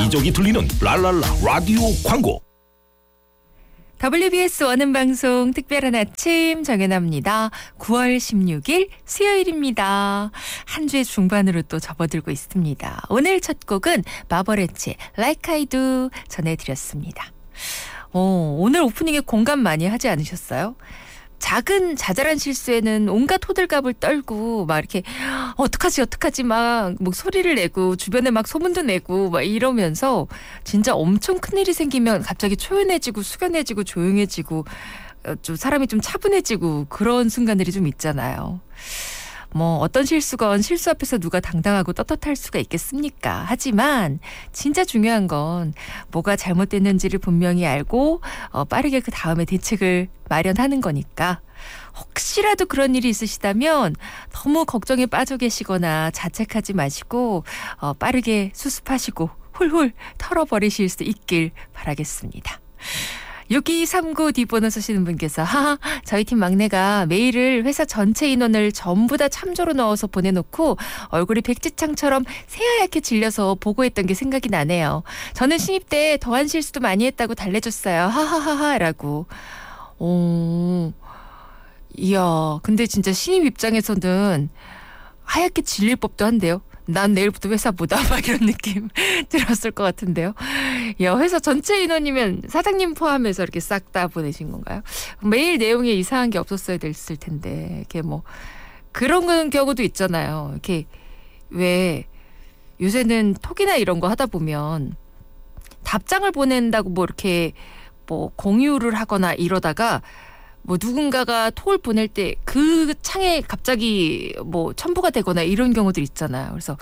여기저기 들리는 랄랄라 라디오 광고. WBS 원음 방송 특별한 아침 정연아입니다. 9월 16일 수요일입니다. 한 주의 중반으로 또 접어들고 있습니다. 오늘 첫 곡은 마버레츠의 Like I Do 전해드렸습니다. 오늘 오프닝에 공감 많이 하지 않으셨어요? 작은 자잘한 실수에는 온갖 호들갑을 떨고 막 이렇게 어떡하지 막 소리를 내고 주변에 막 소문도 내고 막 이러면서 진짜 엄청 큰일이 생기면 갑자기 초연해지고 숙연해지고 조용해지고 좀 사람이 좀 차분해지고 그런 순간들이 좀 있잖아요. 어떤 실수건 실수 앞에서 누가 당당하고 떳떳할 수가 있겠습니까? 하지만 진짜 중요한 건 뭐가 잘못됐는지를 분명히 알고 빠르게 그 다음에 대책을 마련하는 거니까 혹시라도 그런 일이 있으시다면 너무 걱정에 빠져 계시거나 자책하지 마시고 빠르게 수습하시고 훌훌 털어버리실 수 있길 바라겠습니다. 6239 뒷번호 쓰시는 분께서 저희 팀 막내가 메일을 회사 전체 인원을 전부 다 참조로 넣어서 보내놓고 얼굴이 백지창처럼 새하얗게 질려서 보고했던 게 생각이 나네요. 저는 신입 때 더한 실수도 많이 했다고 달래줬어요. 하하하하라고. 이야, 근데 진짜 신입 입장에서는 하얗게 질릴 법도 한데요. 난 내일부터 회사 못 와 막 이런 느낌 들었을 것 같은데요. 야, 회사 전체 인원이면 사장님 포함해서 이렇게 싹 다 보내신 건가요? 메일 내용에 이상한 게 없었어야 됐을 텐데 이렇게 그런 경우도 있잖아요. 이렇게 왜 요새는 톡이나 이런 거 하다 보면 답장을 보낸다고 이렇게 공유를 하거나 이러다가 누군가가 톡을 보낼 때 그 창에 갑자기 첨부가 되거나 이런 경우들 있잖아요. 그래서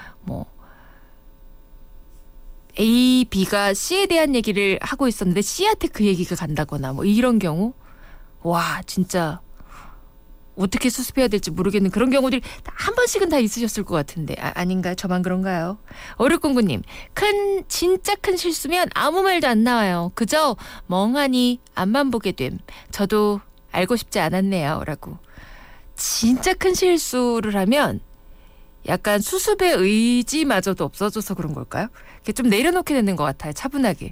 A, B가 C에 대한 얘기를 하고 있었는데 C한테 그 얘기가 간다거나 이런 경우 와 진짜 어떻게 수습해야 될지 모르겠는 그런 경우들이 한 번씩은 다 있으셨을 것 같은데 아닌가요? 저만 그런가요? 5609님 진짜 큰 실수면 아무 말도 안 나와요. 그저 멍하니 앞만 보게 됨. 저도 알고 싶지 않았네요. 라고. 진짜 큰 실수를 하면 약간 수습의 의지마저도 없어져서 그런 걸까요? 이렇게 좀 내려놓게 되는 것 같아요. 차분하게.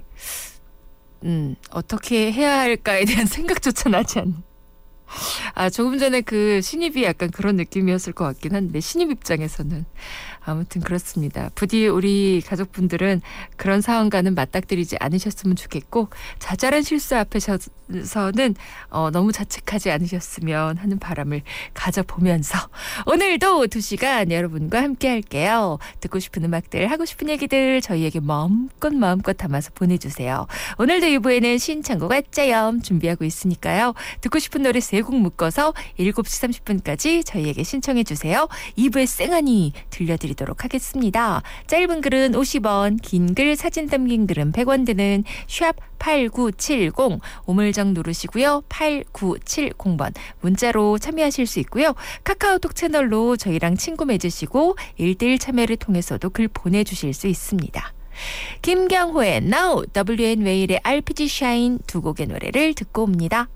어떻게 해야 할까에 대한 생각조차 나지 않는. 조금 전에 그 신입이 약간 그런 느낌이었을 것 같긴 한데 신입 입장에서는 아무튼 그렇습니다. 부디 우리 가족분들은 그런 상황과는 맞닥뜨리지 않으셨으면 좋겠고 자잘한 실수 앞에서는 너무 자책하지 않으셨으면 하는 바람을 가져보면서 오늘도 2시간 여러분과 함께 할게요. 듣고 싶은 음악들 하고 싶은 얘기들 저희에게 마음껏 담아서 보내주세요. 오늘도 2부에는 신청곡 아짜염 준비하고 있으니까요. 듣고 싶은 노래 3곡 묶어서 7시 30분까지 저희에게 신청해 주세요. 2부에 쌩하니 들려드리도록 하겠습니다. 짧은 글은 50원, 긴 글 사진 담긴 글은 100원 드는 샵 8970 우물정 누르시고요. 8970번 문자로 참여하실 수 있고요. 카카오톡 채널로 저희랑 친구 맺으시고 1대1 참여를 통해서도 글 보내주실 수 있습니다. 김경호의 Now, WN 웨일의 RPG Shine 두 곡의 노래를 듣고 옵니다.